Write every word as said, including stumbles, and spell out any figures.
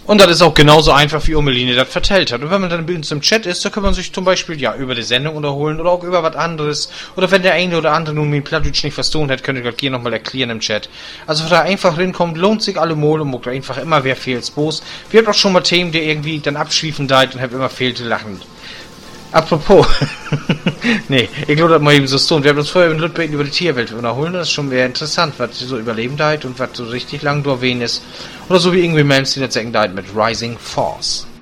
Und das ist auch genauso einfach, wie Omeline das vertellt hat. Und wenn man dann bei uns im Chat ist, da kann man sich zum Beispiel ja über die Sendung unterholen oder auch über was anderes. Oder wenn der eine oder andere nun mit Plattdeutsch nicht verstanden hat, könnt ihr das hier nochmal erklären im Chat. Also, wenn da einfach hinkommt, lohnt sich alle Mol und muckt einfach immer wer fehlt's bloß. Wir haben auch schon mal Themen, die irgendwie dann abschwiefen deit und hab immer fehlte lachen. Apropos, nee, ich glaube, das mal eben so tun. Wir haben uns vorher in Ludwig über die Tierwelt unterholen. Das ist schon sehr interessant, was so überleben deit und was so richtig lang durchwehen ist. Oder so wie irgendwie Manson, die das sagen deit mit Rising Force.